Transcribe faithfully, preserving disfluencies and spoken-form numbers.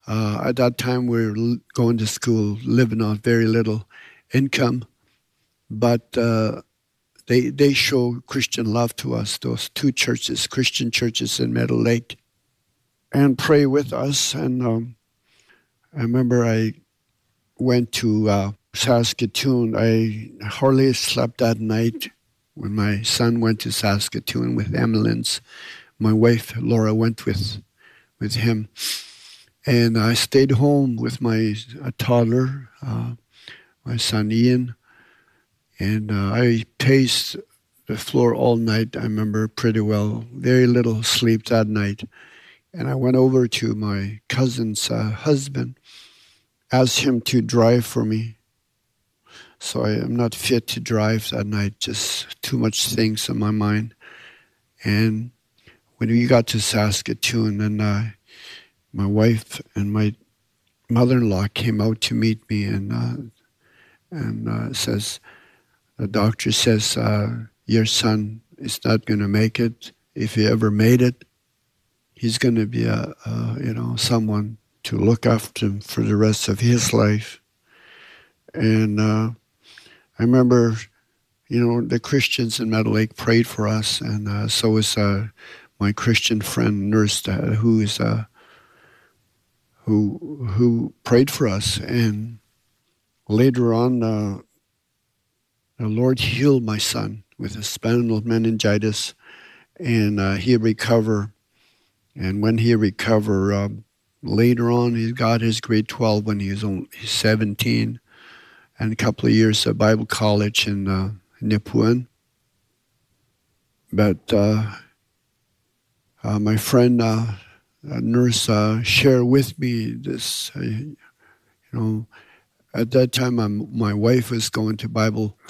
Uh, at that time, we were l- going to school, living on very little income, but uh, they they show Christian love to us. Those two churches, Christian churches in Meadow Lake, and pray with us. And um, I remember I went to uh, Saskatoon. I hardly slept that night when my son went to Saskatoon with Emmeline's. My wife Laura went with with him. And I stayed home with my uh, toddler, uh, my son Ian, and uh, I paced the floor all night. I remember pretty well. Very little sleep that night. And I went over to my cousin's uh, husband, asked him to drive for me. So I am not fit to drive that night, just too much things in my mind. And when we got to Saskatoon, and uh, my wife and my mother-in-law came out to meet me, and uh, and uh, says, the doctor says, uh, your son is not going to make it. If he ever made it, he's going to be a, a you know someone to look after him for the rest of his life. And uh, I remember, you know, the Christians in Meadow Lake prayed for us, and uh, so is uh, my Christian friend nurse, uh, who is uh, who who prayed for us. And later on, uh, the Lord healed my son with a spinal meningitis, and uh, he recovered. And when he recovered, uh, later on, he got his grade twelve when he was only seventeen, and a couple of years at Bible college in uh, Nipawin. But uh, uh, my friend, uh, a nurse, uh, shared with me this, uh, you know, at that time, I'm, my wife was going to Bible